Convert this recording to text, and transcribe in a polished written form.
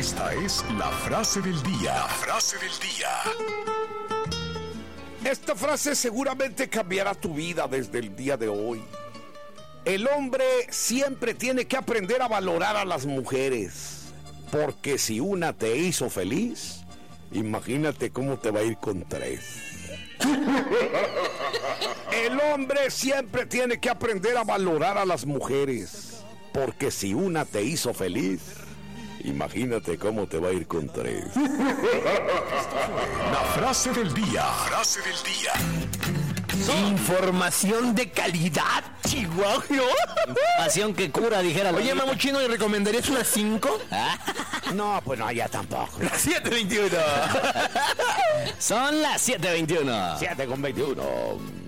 Esta es la frase del día. La frase del día. Esta frase seguramente cambiará tu vida desde el día de hoy. El hombre siempre tiene que aprender a valorar a las mujeres, porque si una te hizo feliz, imagínate cómo te va a ir con 3. El hombre siempre tiene que aprender a valorar a las mujeres, porque si una te hizo feliz, imagínate cómo te va a ir con 3. La frase del día. Frase del día. Información de calidad, Chihuahua. Información que cura, dijera la Oye, Biblia. Mamo Chino, ¿y recomendarías unas 5? No, pues no, ya tampoco. 7:21. Son las 7:21. 7:21.